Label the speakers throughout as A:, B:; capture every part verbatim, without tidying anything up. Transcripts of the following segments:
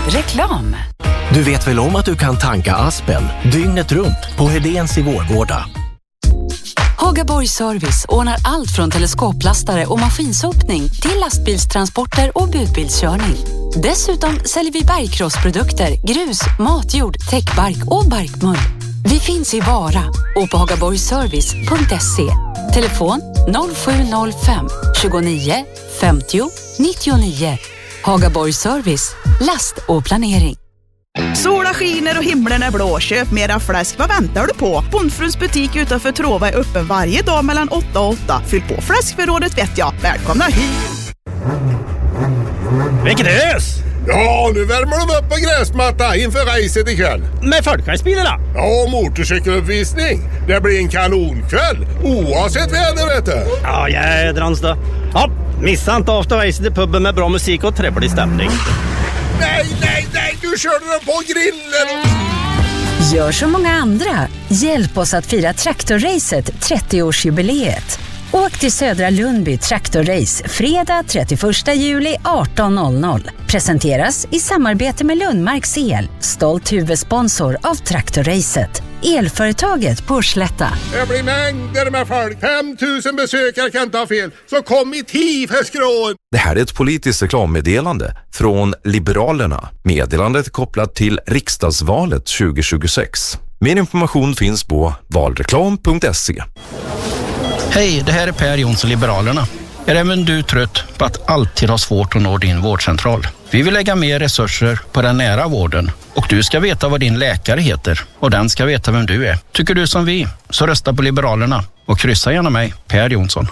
A: Reklam.
B: Du vet väl om att du kan tanka Aspen dygnet runt på Hedéns i Vårgårda?
A: Hagaborg Service ordnar allt från teleskoplastare och maskinsopning till lastbilstransporter och budbilskörning. Dessutom säljer vi bergkrossprodukter, grus, matjord, täckbark och barkmull. Vi finns i Vara och på hagaborgservice punkt se. Telefon noll sju noll fem tjugonio femtio nittionio. Hagaborg Service, last och planering.
C: Sola skiner och himlen är blå. Köp mera fläsk. Vad väntar du på? Bondfruns butik utanför Trova är öppen varje dag mellan åtta och åtta. Fyll på fläskförrådet vet jag. Välkomna hit!
D: Vilket ös!
E: Ja, nu värmer de upp en gräsmatta inför racet ikväll.
D: Med folkracebilarna?
E: Ja, motorcykeluppvisning. Det blir en kanonkväll, oavsett väder, vet du.
D: Ja, jädrans då. Ja, missa inte afterracet i puben med bra musik och trevlig stämning.
E: Nej, nej, nej, du körde den på grillen.
F: Gör som många andra. Hjälp oss att fira Traktorracet trettioårsjubileet. Åk till Södra Lundby Traktorrace fredag trettioförsta juli arton noll noll. Presenteras i samarbete med Lundmarks El, stolt huvudsponsor av Traktorracet. Elföretaget på Slätta.
E: Det blir mängder med folk. femtusen besökare kan inte ha fel. Så kom i tid för skrån.
G: Det här är ett politiskt reklammeddelande från Liberalerna. Meddelandet är kopplat till riksdagsvalet tjugo tjugosex. Mer information finns på valreklam punkt se.
H: Hej, det här är Per Jonsson, Liberalerna. Är även du trött på att alltid ha svårt att nå din vårdcentral? Vi vill lägga mer resurser på den nära vården och du ska veta vad din läkare heter och den ska veta vem du är. Tycker du som vi, så rösta på Liberalerna och kryssa gärna mig, Per Jonsson.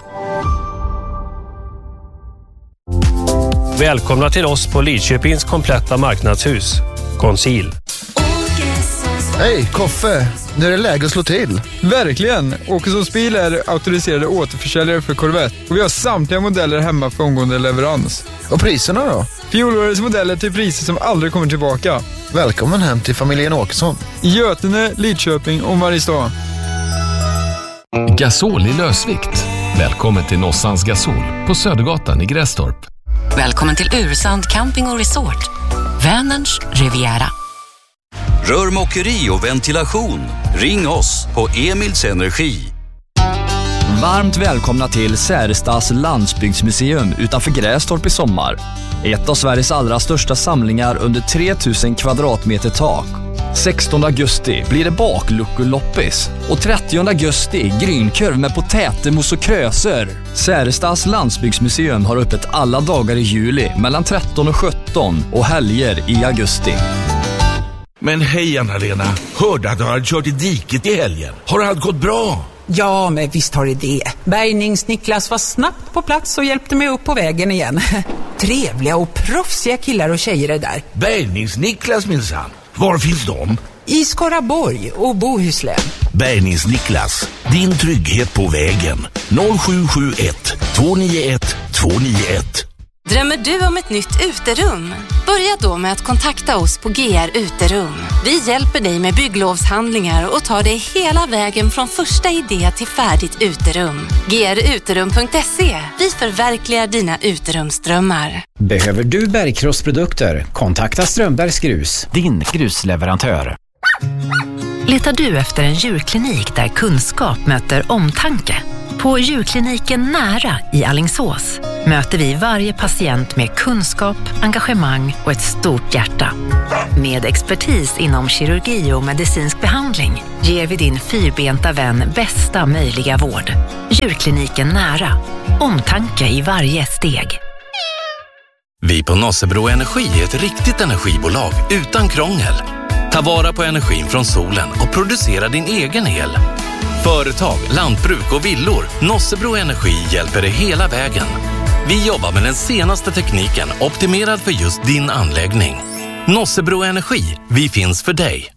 I: Välkomna till oss på Lidköpings kompletta marknadshus, Conceal.
J: Hej, Koffe. Nu är det läge att slå till.
K: Verkligen. Åkessons bil är auktoriserade återförsäljare för Corvette. Och vi har samtliga modeller hemma för omgående leverans.
J: Och priserna då?
K: Fjolårets modeller till priser som aldrig kommer tillbaka.
J: Välkommen hem till familjen Åkesson.
K: I Götene, Lidköping och Mariestad.
L: Gasol i lösvikt. Välkommen till Nossans Gasol på Södergatan i Grästorp.
A: Välkommen till Ursand Camping och Resort. Vänerns Riviera.
M: Rörmokeri och ventilation. Ring oss på Emils Energi.
N: Varmt välkomna till Särestas landsbygdsmuseum utanför Grästorp i sommar. Ett av Sveriges allra största samlingar under tre tusen kvadratmeter tak. sextonde augusti blir det bakluckeloppis och trettionde augusti grynkurv med potätemos och kröser. Särestas landsbygdsmuseum har öppet alla dagar i juli mellan tretton och sjutton och helger i augusti.
O: Men hej Anna-Lena, hörde att du hade kört i diket i helgen. Har allt gått bra?
P: Ja, men visst har det det. Bärgnings-Niklas var snabbt på plats och hjälpte mig upp på vägen igen. Trevliga och proffsiga killar och tjejer är där.
O: Bärgnings-Niklas minsann. Var finns de?
P: I Skaraborg och Bohuslän.
O: Bärgnings-Niklas, din trygghet på vägen. noll sju sju ett två nio ett två nio ett.
Q: Drömmer du om ett nytt uterum? Börja då med att kontakta oss på G R Uterum. Vi hjälper dig med bygglovshandlingar och tar dig hela vägen från första idé till färdigt uterum. G R uterum punkt se. Vi förverkligar dina uterumsdrömmar.
R: Behöver du bergkrossprodukter? Kontakta Strömbergs Grus, din grusleverantör.
S: Letar du efter en djurklinik där kunskap möter omtanke? På djurkliniken Nära i Alingsås möter vi varje patient med kunskap, engagemang och ett stort hjärta. Med expertis inom kirurgi och medicinsk behandling ger vi din fyrbenta vän bästa möjliga vård. Djurkliniken Nära. Omtanke i varje steg.
M: Vi på Nossebro Energi är ett riktigt energibolag utan krångel. Ta vara på energin från solen och producera din egen el. Företag, lantbruk och villor. Nossebro Energi hjälper dig hela vägen. Vi jobbar med den senaste tekniken optimerad för just din anläggning. Nossebro Energi, vi finns för dig.